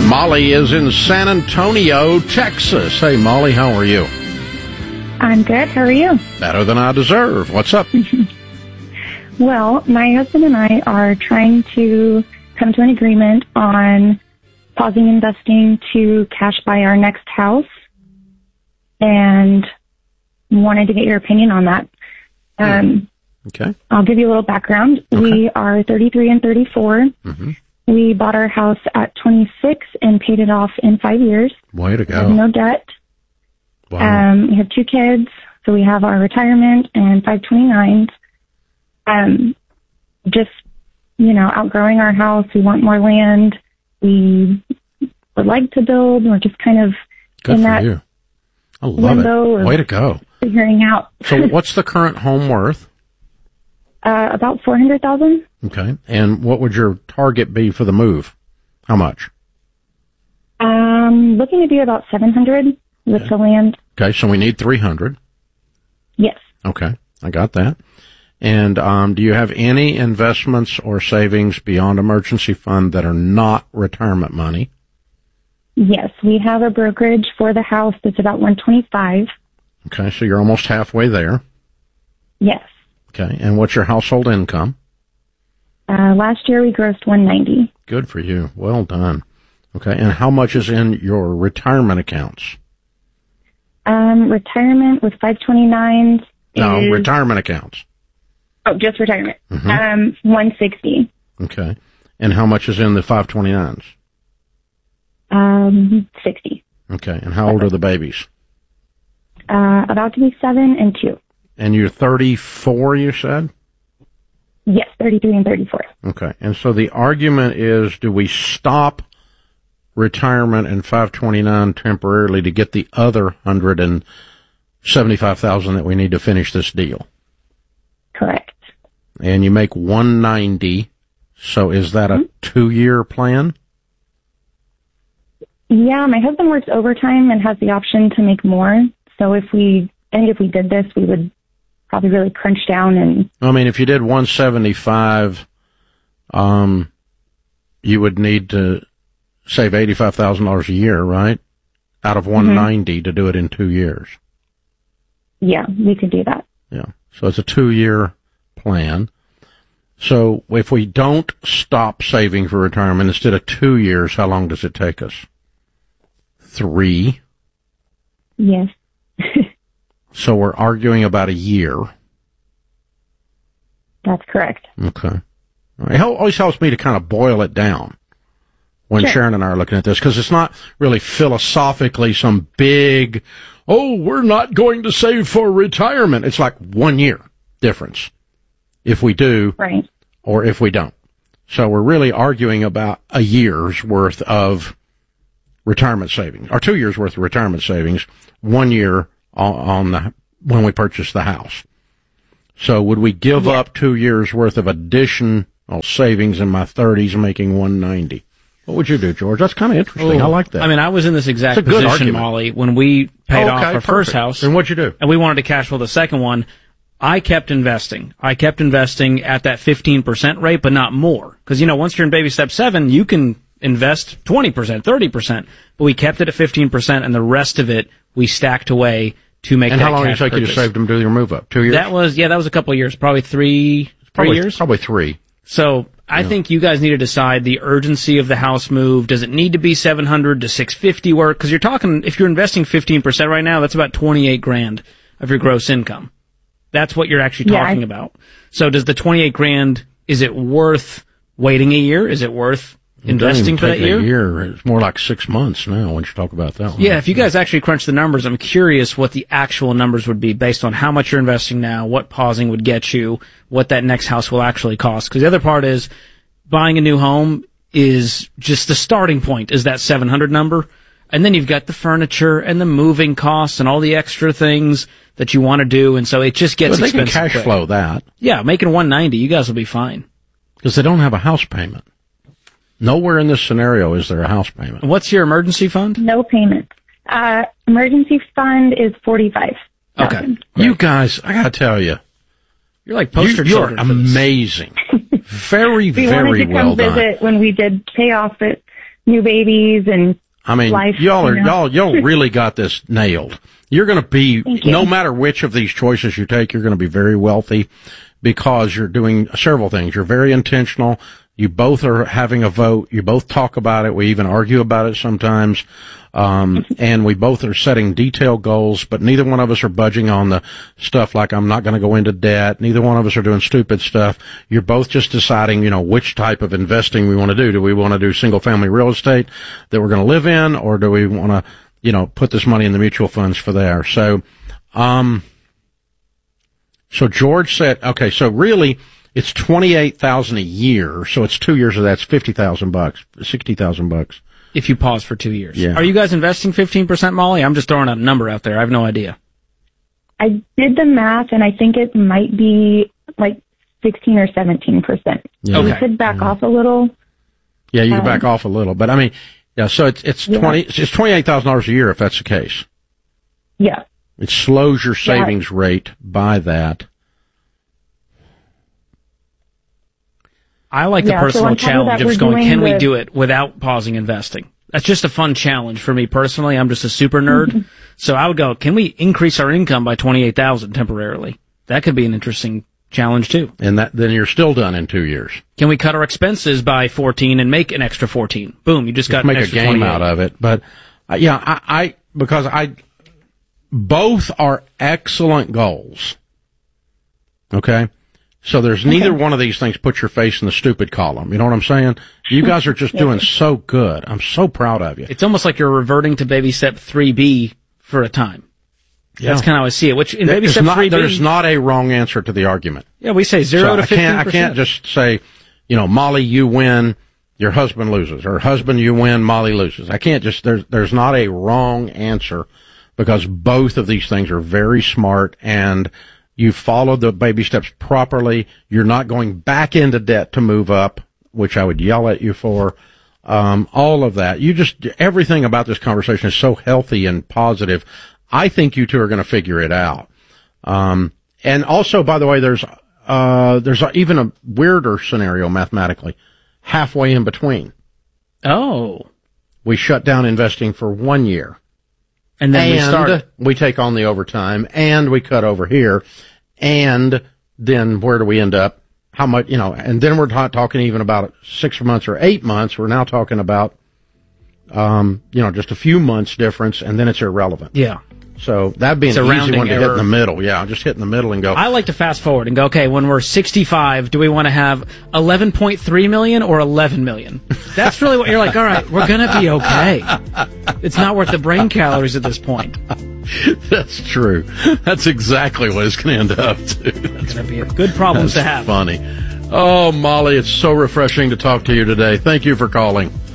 Molly is in San Antonio, Texas. Hey, Molly, how are you? I'm good. How are you? Better than I deserve. What's up? Well, my husband and I are trying to come to an agreement on pausing investing to cash buy our next house, and wanted to get your opinion on that. Okay. I'll give you a little background. Okay. We are 33 and 34. Mm-hmm. We bought our house at 26 and paid it off in 5 years. Way to We have go. no debt. Wow. We have 2 kids, so we have our retirement and 529s. Just, outgrowing our house. We want more land. We would like to build. We're just kind of Good in for that you. I love limbo it. of Way to go. figuring out. So what's the current home worth? About $400,000. Okay. And what would your target be for the move? How much? Looking to do about $700 with the land. Okay, so we need 300. Yes. Okay, I got that. And do you have any investments or savings beyond emergency fund that are not retirement money? Yes, we have a brokerage for the house that's about $125. Okay, so you're almost halfway there. Yes. Okay, and what's your household income? Last year we grossed $190. Good for you. Well done. Okay, and how much is in your retirement accounts? Retirement with 529s. No, is, retirement accounts. Oh, just retirement. Mm-hmm. 160. Okay, and how much is in the 529s? 60. Okay, and how old are the babies? About to be 7 and 2. And you're 34, you said? Yes, 33 and 34. Okay, and so the argument is, do we stop retirement and 529 temporarily to get the other $175,000 that we need to finish this deal? Correct. And you make 190. So is that a 2-year plan? Yeah, my husband works overtime and has the option to make more. So if we did this, we would probably really crunch down and. I mean, if you did 175, you would need to save $85,000 a year, right? Out of 190 to do it in 2 years. Yeah, we could do that. Yeah. So it's a 2-year plan. So if we don't stop saving for retirement instead of 2 years, how long does it take us? 3. Yes. So we're arguing about a year. That's correct. Okay. It always helps me to kind of boil it down when Sure. Sharon and I are looking at this, because it's not really philosophically some big, we're not going to save for retirement. It's like 1 year difference if we do Right. or if we don't. So we're really arguing about a year's worth of retirement savings, or 2 years worth of retirement savings, 1 year when we purchase the house. So would we give up 2 years worth of additional savings in my 30s, making 190? What would you do, George? That's kind of interesting. I like that. I mean, I was in this exact It's a good position, argument. Molly, when we paid off our first house. And what'd you do? And we wanted to cash flow the second one. I kept investing. I kept investing at that 15% rate, but not more. Because, once you're in baby step 7, you can invest 20%, 30%. But we kept it at 15%, and the rest of it we stacked away to make And that how long did it cash take you to purchase. save them to do your move up? 2 years? That was a couple of years, probably three years. Probably 3. So I think you guys need to decide the urgency of the house move. Does it need to be 700 to 650 work? Because you're talking, if you're investing 15% right now, that's about 28 grand of your gross income. That's what you're actually talking about. So does the 28 grand, is it worth waiting a year? Is it worth investing for that year? A year? It's more like 6 months now when you talk about that one. Yeah, if you guys actually crunch the numbers, I'm curious what the actual numbers would be based on how much you're investing now, what pausing would get you, what that next house will actually cost. Because the other part is buying a new home is just the starting point, is that 700 number. And then you've got the furniture and the moving costs and all the extra things that you want to do. And so it just gets expensive. They can cash quick. flow that. Yeah, making 190, you guys will be fine. Because they don't have a house payment. Nowhere in this scenario is there a house payment. What's your emergency fund? No payment. Emergency fund is $45,000. Okay. You guys, I gotta tell you, You're like poster you're children for this. amazing. Very, We very wanted to well come done. visit when we did pay off it, new babies and I mean, life. y'all really got this nailed. You're going to be, no matter which of these choices you take, you're going to be very wealthy because you're doing several things. You're very intentional. You both are having a vote. You both talk about it. We even argue about it sometimes. And we both are setting detailed goals, but neither one of us are budging on the stuff like I'm not going to go into debt. Neither one of us are doing stupid stuff. You're both just deciding, which type of investing we want to do. Do we want to do single family real estate that we're going to live in, or do we want to, put this money in the mutual funds for there? So, so George said, okay, so really it's $28,000 a year. So it's 2 years of that's $50,000, $60,000. If you pause for 2 years. Yeah. Are you guys investing 15%, Molly? I'm just throwing out a number out there. I have no idea. I did the math, and I think it might be like 16 or 17%. Yeah. Okay. We could back off a little. Yeah, you can back off a little, but I mean, yeah. So it's $28,000 a year if that's the case. Yeah. It slows your savings rate by that. I like the personal challenge of just going, can we do it without pausing investing? That's just a fun challenge for me personally. I'm just a super nerd. So I would go, can we increase our income by $28,000 temporarily? That could be an interesting challenge too. And then you're still done in 2 years. Can we cut our expenses by 14 and make an extra 14? Boom, you just got make an a extra game 28. out of it. But both are excellent goals. Okay? So there's neither one of these things put your face in the stupid column. You know what I'm saying? You guys are just doing so good. I'm so proud of you. It's almost like you're reverting to baby step 3B for a time. Yeah. That's kind of how I see it. Which in baby step 3B, there's not a wrong answer to the argument. Yeah, we say 0 to 15%. I can't just say, Molly, you win, your husband loses, or husband, you win, Molly loses. I can't just, there's not a wrong answer because both of these things are very smart and you followed the baby steps properly. You're not going back into debt to move up, which I would yell at you for. All of that. Everything about this conversation is so healthy and positive. I think you two are going to figure it out. And also, by the way, there's even a weirder scenario mathematically, halfway in between. Oh. We shut down investing for 1 year. And then we start. We take on the overtime, and we cut over here, and then where do we end up? How much, and then we're not talking even about 6 months or 8 months. We're now talking about, just a few months difference, and then it's irrelevant. Yeah. So that'd be an easy one to hit in the middle. Yeah, just hit in the middle and go. I like to fast forward and go, okay, when we're 65, do we want to have 11.3 million or 11 million? That's really what you're like, all right, we're going to be okay. It's not worth the brain calories at this point. That's true. That's exactly what it's going to end up to. It's going to be a good problem to have. Funny. Oh, Molly, it's so refreshing to talk to you today. Thank you for calling.